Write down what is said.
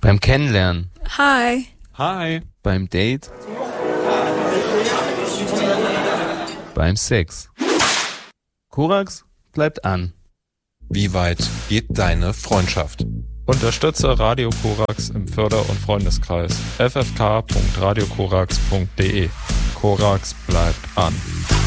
Beim Kennenlernen. Hi. Hi. Beim Date. Beim Sex. Korax bleibt an. Wie weit geht deine Freundschaft? Unterstütze Radio Korax im Förder- und Freundeskreis. ffk.radiokorax.de. Korax bleibt an.